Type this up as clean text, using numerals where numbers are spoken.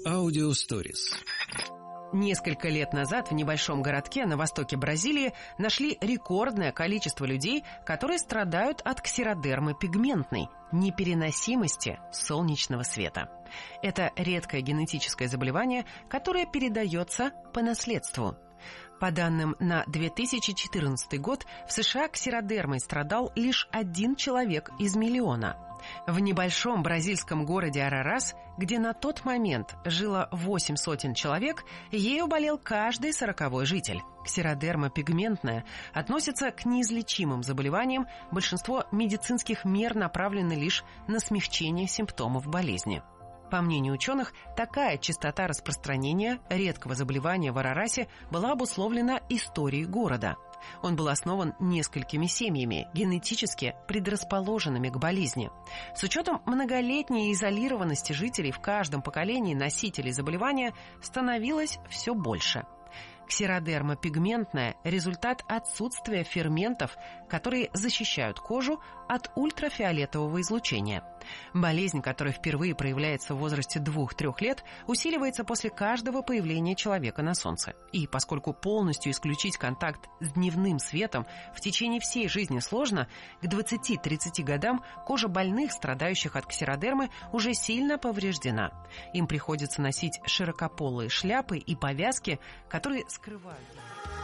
Аудиосторис. Несколько лет назад в небольшом городке на востоке Бразилии нашли рекордное количество людей, которые страдают от ксеродермы пигментной, непереносимости солнечного света. Это редкое генетическое заболевание, которое передается по наследству. По данным на 2014 год, в США ксеродермой страдал лишь 1 человек из миллиона. В небольшом бразильском городе Арарас, где на тот момент жило 800 человек, ею болел каждый 40-й житель. Ксеродерма пигментная относится к неизлечимым заболеваниям, большинство медицинских мер направлены лишь на смягчение симптомов болезни. По мнению ученых, такая частота распространения редкого заболевания в Арарасе была обусловлена историей города. Он был основан несколькими семьями, генетически предрасположенными к болезни. С учетом многолетней изолированности жителей в каждом поколении носителей заболевания становилось все больше. Ксеродерма пигментная – результат отсутствия ферментов, которые защищают кожу от ультрафиолетового излучения. Болезнь, которая впервые проявляется в возрасте 2-3 лет, усиливается после каждого появления человека на солнце. И поскольку полностью исключить контакт с дневным светом в течение всей жизни сложно, к 20-30 годам кожа больных, страдающих от ксеродермы, уже сильно повреждена. Им приходится носить широкополые шляпы и повязки, которые скрывают.